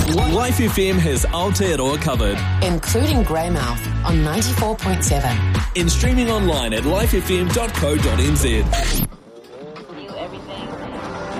Life FM has Aotearoa covered. Including Greymouth on 94.7. In streaming online at lifefm.co.nz.